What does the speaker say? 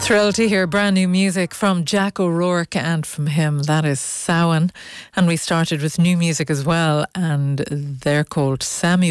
Thrilled to hear brand new music from Jack O'Rourke, and from him that is Samhain. And we started with new music as well, and they're called Samuel.